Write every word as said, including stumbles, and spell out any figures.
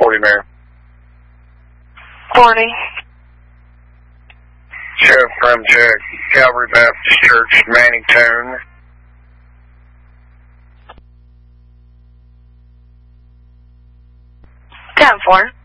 for you, Mary? Morning. Sheriff Krumchak, Calvary Baptist Church, Mannington. ten four.